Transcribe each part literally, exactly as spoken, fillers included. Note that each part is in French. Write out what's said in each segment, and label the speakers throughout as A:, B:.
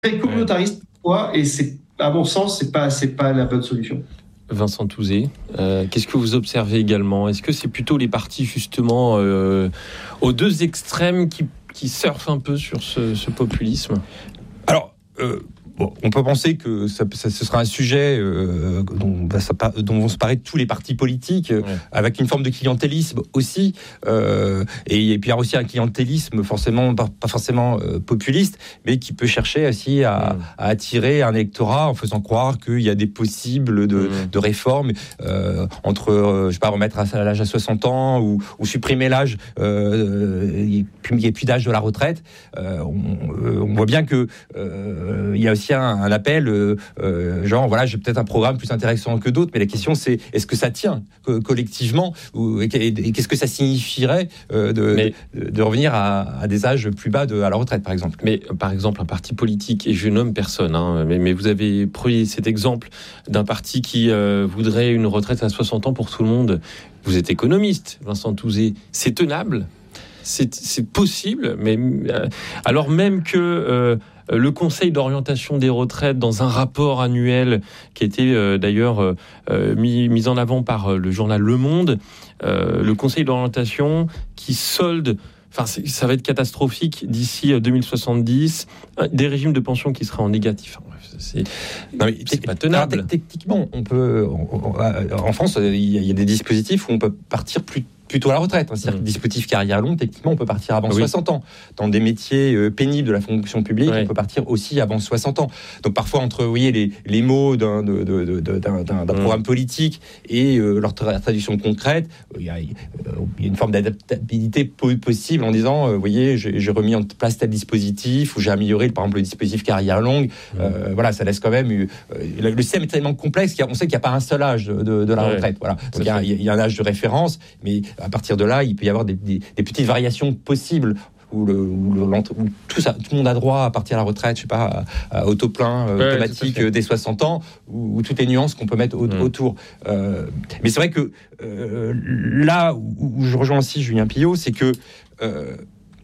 A: très communautariste quoi, et c'est, à mon sens, c'est pas, c'est pas la bonne solution.
B: Vincent Touzé, euh, qu'est-ce que vous observez également ? Est-ce que c'est plutôt les partis justement euh, aux deux extrêmes qui, qui surfent un peu sur ce, ce populisme ?
C: Alors, euh, bon, on peut penser que ça, ça, ce sera un sujet euh, dont, ça, dont vont se parler tous les partis politiques, ouais. Avec une forme de clientélisme aussi. Euh, et, et puis il y a aussi un clientélisme forcément, pas, pas forcément euh, populiste, mais qui peut chercher aussi à, mmh. à attirer un électorat en faisant croire qu'il y a des possibles de, mmh. de réformes euh, entre, euh, je sais pas, remettre à l'âge à soixante ans ou, ou supprimer l'âge, euh, il n'y a plus d'âge de la retraite. Euh, on, on voit bien que euh, il y a aussi un, un appel, euh, euh, genre voilà, j'ai peut-être un programme plus intéressant que d'autres, mais la question c'est est-ce que ça tient co- collectivement ou, et, et qu'est-ce que ça signifierait euh, de, mais, de, de revenir à, à des âges plus bas de, à la retraite, par exemple.
B: Mais par exemple, un parti politique, et je nomme personne, hein, mais, mais vous avez pris cet exemple d'un parti qui euh, voudrait une retraite à soixante ans pour tout le monde. Vous êtes économiste, Vincent Touzé. C'est tenable ? C'est, c'est possible, mais euh, alors même que euh, le Conseil d'orientation des retraites, dans un rapport annuel qui a été euh, d'ailleurs euh, mis, mis en avant par le journal Le Monde, euh, le Conseil d'orientation qui solde, enfin ça va être catastrophique d'ici deux mille soixante-dix, des régimes de pension qui seraient en négatif. Enfin, bref, c'est, non, mais c'est pas tenable.
C: Alors, techniquement, on peut, on, on, en France, il y a des dispositifs où on peut partir plus plutôt à la retraite. C'est-à-dire que dispositif carrière longue, techniquement, on peut partir avant oui. soixante ans. Dans des métiers euh, pénibles de la fonction publique, oui. on peut partir aussi avant soixante ans. Donc parfois, entre vous voyez, les, les mots d'un, de, de, de, d'un, d'un, d'un mmh. programme politique et euh, leur traduction concrète, il y, a, il y a une forme d'adaptabilité possible en disant, euh, vous voyez, j'ai, j'ai remis en place tel dispositif, ou j'ai amélioré, par exemple, le dispositif carrière longue. Mmh. Euh, voilà, ça laisse quand même... Euh, le, le système est tellement complexe qu'on sait qu'il n'y a pas un seul âge de, de, de la ouais. retraite. Voilà. Donc il y, a, il y a un âge de référence, mais à partir de là, il peut y avoir des, des, des petites variations possibles où, le, où, le, où tout, ça, tout le monde a droit à partir à la retraite, je sais pas, à, à auto-plein euh, ouais, automatique dès soixante ans, ou, ou toutes les nuances qu'on peut mettre au, mmh. autour. Euh, mais c'est vrai que euh, là où, où je rejoins aussi Julien Pillot, c'est que euh,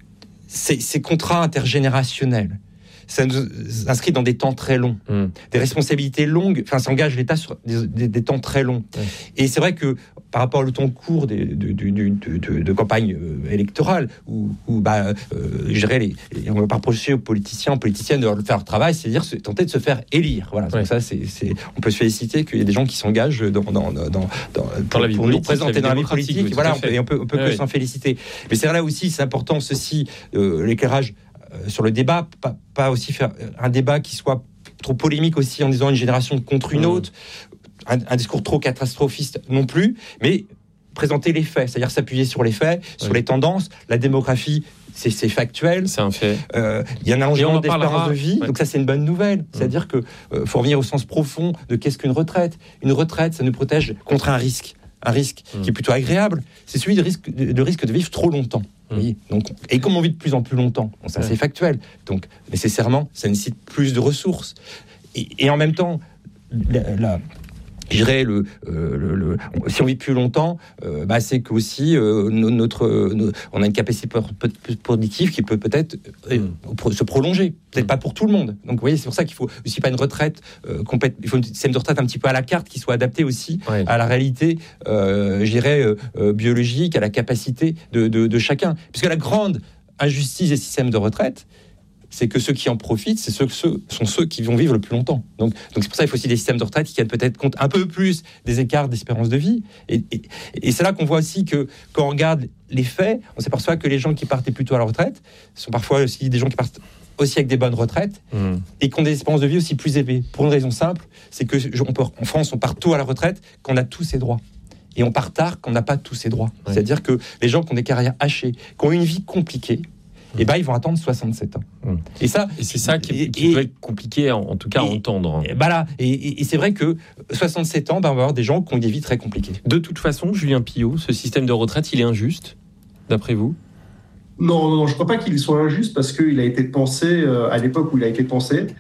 C: c'est, ces contrats intergénérationnels, ça nous inscrit dans des temps très longs, mmh. des responsabilités longues, enfin ça engage l'État sur des, des, des temps très longs. Ouais. Et c'est vrai que par rapport au temps court des, de, de, de, de, de campagne euh, électorale, où, où bah, euh, je dirais, les, les, on va pas reprocher aux politiciens, aux politiciennes de faire leur travail, c'est-à-dire se, tenter de se faire élire. Voilà, ouais. donc ça, c'est, c'est, on peut se féliciter qu'il y ait des gens qui s'engagent dans, dans, dans, dans, pour,
B: pour, la vie
C: pour nous représenter dans la vie politique. Oui, voilà, on peut, on peut, on peut ouais. que s'en féliciter. Mais c'est là aussi, c'est important, ceci, euh, l'éclairage euh, sur le débat, pas, pas aussi faire un débat qui soit trop polémique aussi en disant une génération contre une mmh. autre. Un, un discours trop catastrophiste non plus, mais présenter les faits, c'est-à-dire s'appuyer sur les faits, oui. sur les tendances, la démographie, c'est, c'est factuel.
B: C'est un fait.
C: Euh, il y a un allongement d'espérance de vie, ouais. donc ça c'est une bonne nouvelle. Mmh. C'est-à-dire que euh, faut revenir au sens profond de qu'est-ce qu'une retraite. Une retraite, ça nous protège contre un risque, un risque mmh. qui est plutôt agréable. C'est celui de risque, de risque de vivre trop longtemps. Mmh. Oui, donc, et comme on vit de plus en plus longtemps, bon, ça ouais. c'est factuel. Donc nécessairement, ça nécessite plus de ressources. Et, et en même temps, la, la je dirais, le, euh, le, le, si on vit plus longtemps, euh, bah, c'est qu'aussi, euh, notre, euh, on a une capacité productive qui peut peut-être euh, mmh. se prolonger. Peut-être mmh. pas pour tout le monde. Donc, vous voyez, c'est pour ça qu'il faut aussi pas une retraite euh, complète. Il faut un système de retraite un petit peu à la carte qui soit adapté aussi ouais. à la réalité, euh, je dirais, euh, biologique, à la capacité de, de, de chacun. Puisque la grande injustice des systèmes de retraite, c'est que ceux qui en profitent, c'est ceux, ceux, sont ceux qui vont vivre le plus longtemps. Donc, donc c'est pour ça qu'il faut aussi des systèmes de retraite qui tiennent peut-être compte un peu plus des écarts d'espérance de vie. Et, et, et c'est là qu'on voit aussi que quand on regarde les faits, on s'aperçoit que les gens qui partent plutôt à la retraite sont parfois aussi des gens qui partent aussi avec des bonnes retraites mmh. et qui ont des espérances de vie aussi plus élevées. Pour une raison simple, c'est que on peut, en France, on part tôt à la retraite quand on a tous ses droits. Et on part tard quand on n'a pas tous ses droits. Oui. C'est-à-dire que les gens qui ont des carrières hachées, qui ont une vie compliquée, et eh ben, ils vont attendre soixante-sept ans. Mmh. Et, ça,
B: et c'est ça qui, qui et, peut être compliqué, en, en tout cas, et, à entendre.
C: Et, bah là, et, et, et c'est vrai que soixante-sept ans, ben, on va avoir des gens qui ont des vies très compliquées.
B: De toute façon, Julien Pillot, ce système de retraite, il est injuste, d'après vous ?
A: Non, non, je ne crois pas qu'il soit injuste parce qu'il a été pensé euh, à l'époque où il a été pensé.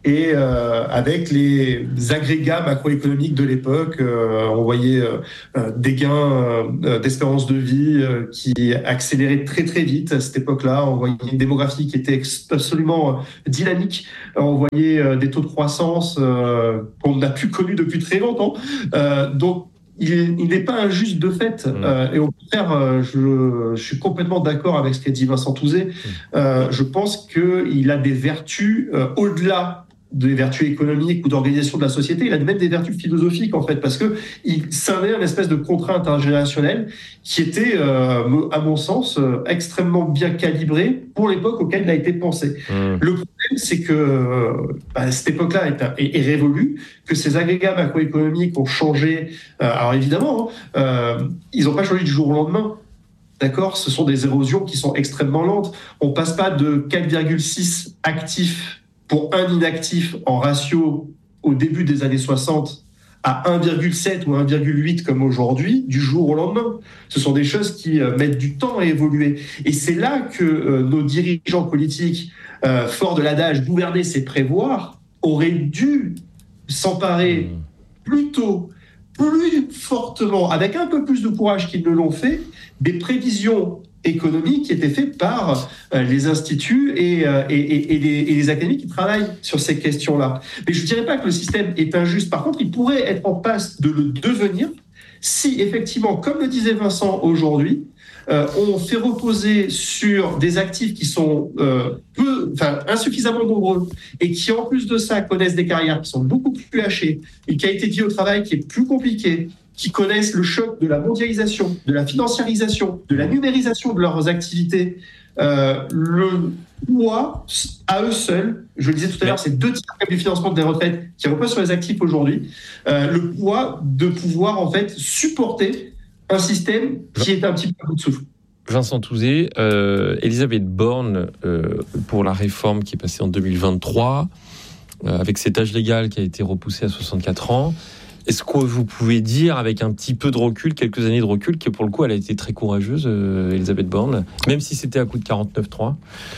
A: et euh, avec les agrégats macroéconomiques de l'époque, euh, on voyait euh, des gains euh, d'espérance de vie euh, qui accéléraient très très vite à cette époque-là. On voyait une démographie qui était absolument dynamique. On voyait euh, des taux de croissance euh, qu'on n'a plus connus depuis très longtemps. Euh, donc Il, il n'est pas injuste de fait, mmh. euh, et au contraire, euh, je, je suis complètement d'accord avec ce qu'a dit Vincent Touzé. Mmh. Euh, je pense qu'il a des vertus euh, au-delà des vertus économiques ou d'organisation de la société. Il a même des vertus philosophiques en fait, parce que il scindait une espèce de contrat intergénérationnel qui était, euh, à mon sens, euh, extrêmement bien calibré pour l'époque auquel il a été pensé. Mmh. Le problème, c'est que euh, bah, cette époque-là est, est, est révolue, que ces agrégats macroéconomiques ont changé. Euh, alors évidemment, hein, euh, ils n'ont pas changé du jour au lendemain. D'accord, ce sont des érosions qui sont extrêmement lentes. On passe pas de quatre virgule six actifs pour un inactif en ratio au début des années soixante à un virgule sept ou un virgule huit comme aujourd'hui, du jour au lendemain. Ce sont des choses qui euh, mettent du temps à évoluer. Et c'est là que euh, nos dirigeants politiques, euh, forts de l'adage « gouverner, c'est prévoir », auraient dû s'emparer plus tôt, plus fortement, avec un peu plus de courage qu'ils ne l'ont fait, des prévisions économiques qui étaient faites par euh, les instituts et, euh, et, et, et, les, et les académies qui travaillent sur ces questions-là. Mais je ne dirais pas que le système est injuste. Par contre, il pourrait être en passe de le devenir si, effectivement, comme le disait Vincent aujourd'hui, euh, on fait reposer sur des actifs qui sont euh, peu, enfin, insuffisamment nombreux et qui, en plus de ça, connaissent des carrières qui sont beaucoup plus hachées, une qualité de vie au travail qui est plus compliquée, qui connaissent le choc de la mondialisation, de la financiarisation, de la numérisation de leurs activités. Euh, le poids, à eux seuls, je le disais tout à l'heure, c'est deux tiers du financement des retraites qui reposent sur les actifs aujourd'hui, euh, le poids de pouvoir en fait supporter un système qui est un petit peu à bout de souffle.
B: Vincent Touzé, euh, Elisabeth Borne, euh, pour la réforme qui est passée en deux mille vingt-trois, euh, avec cet âge légal qui a été repoussé à soixante-quatre ans, est-ce que vous pouvez dire, avec un petit peu de recul, quelques années de recul, que pour le coup, elle a été très courageuse, euh, Elisabeth Borne, même si c'était à coup de quarante-neuf trois?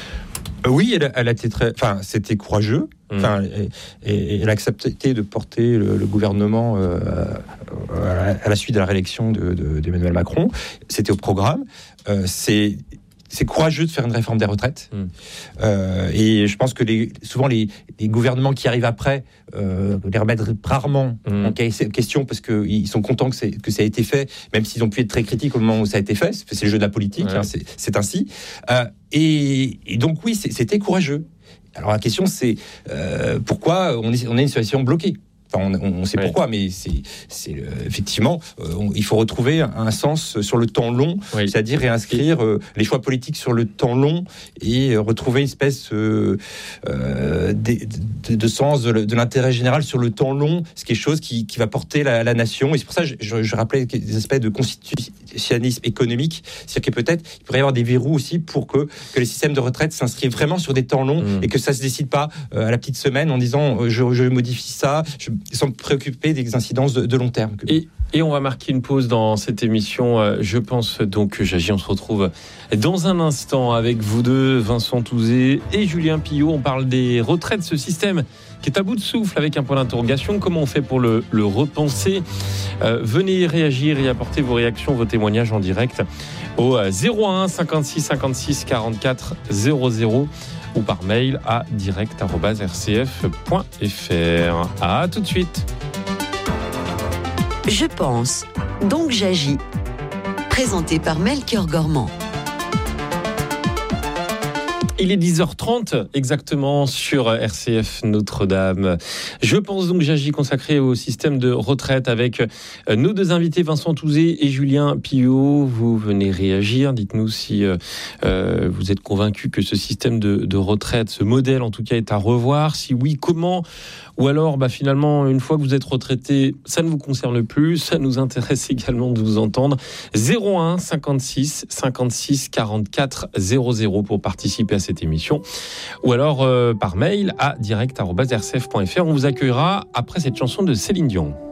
C: Oui, elle a, elle a été très, enfin, c'était courageux. Enfin, mmh. et, et elle a accepté de porter le, le gouvernement euh, à, la, à la suite de la réélection de, de, d'Emmanuel Macron. C'était au programme. Euh, c'est C'est courageux de faire une réforme des retraites. Mmh. Euh, et je pense que les, souvent les, les gouvernements qui arrivent après euh, les remettent rarement mmh. en question parce qu'ils sont contents que, c'est, que ça a été fait, même s'ils ont pu être très critiques au moment où ça a été fait. C'est le jeu de la politique, ouais. hein, c'est, c'est ainsi. Euh, et, et donc oui, c'est, c'était courageux. Alors la question c'est euh, pourquoi on est, on est une situation bloquée. Enfin, on, on sait pourquoi, oui. mais c'est, c'est euh, effectivement, euh, on, il faut retrouver un sens sur le temps long, oui. c'est-à-dire réinscrire euh, les choix politiques sur le temps long et euh, retrouver une espèce euh, euh, de, de, de sens de, de l'intérêt général sur le temps long, ce qui est chose qui, qui va porter la, la nation. Et c'est pour ça que je, je, je rappelais des aspects de constitutionnalisme économique, c'est-à-dire que peut-être il pourrait y avoir des verrous aussi pour que, que les systèmes de retraite s'inscrivent vraiment sur des temps longs mmh. et que ça se décide pas euh, à la petite semaine en disant euh, je, je modifie ça. Je, sans me préoccuper des incidences de, de long terme.
B: Et, et on va marquer une pause dans cette émission. Euh, je pense donc que j'agis. On se retrouve dans un instant avec vous deux, Vincent Touzé et Julien Pillot. On parle des retraites, ce système qui est à bout de souffle avec un point d'interrogation. Comment on fait pour le, le repenser? euh, Venez réagir et apporter vos réactions, vos témoignages en direct au zéro un cinquante-six cinquante-six quarante-quatre zéro zéro ou par mail à direct arobase r c f point f r. À tout de suite.
D: Je pense, donc j'agis. Présenté par Melchior Gormand.
B: Il est dix heures trente exactement sur R C F Notre-Dame. Je pense donc j'agis, consacré au système de retraite avec nos deux invités Vincent Touzé et Julien Pillot. Vous venez réagir, dites-nous si euh, vous êtes convaincus que ce système de, de retraite, ce modèle en tout cas est à revoir. Si oui, comment? Ou alors bah, finalement, une fois que vous êtes retraité, ça ne vous concerne plus. Ça nous intéresse également de vous entendre. zéro un cinquante-six cinquante-six quarante-quatre zéro zéro pour participer à cette émission, ou alors euh, par mail à direct arobase r c f point f r. On vous accueillera après cette chanson de Céline Dion.